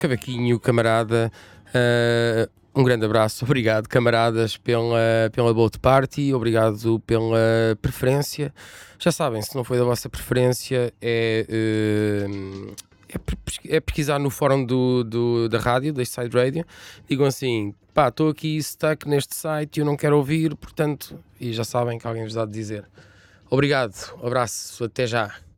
Cavaquinho, camarada, um grande abraço, obrigado camaradas pela Boat Party, obrigado pela preferência. Já sabem, se não foi da vossa preferência, é pesquisar no fórum da rádio, da Side Radio, digam assim, pá, estou aqui stuck neste site e eu não quero ouvir, portanto, e já sabem que alguém vos há de dizer. Obrigado, abraço, até já.